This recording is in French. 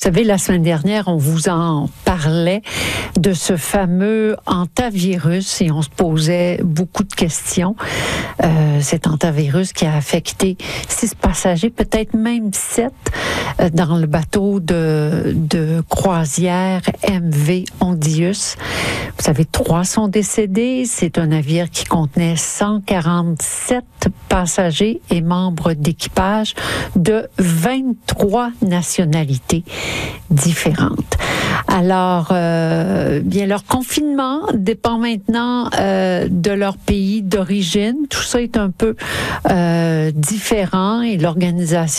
Vous savez, la semaine dernière, on vous en parlait de ce fameux hantavirus et on se posait beaucoup de questions. Cet hantavirus qui a affecté 6 passagers, peut-être même 7, dans le bateau de croisière MV Hondius. Vous savez, 3 sont décédés. C'est un navire qui contenait 147 passagers et membres d'équipage de 23 nationalités différentes. Alors, bien, leur confinement dépend maintenant de leur pays d'origine. Tout ça est un peu différent et l'organisation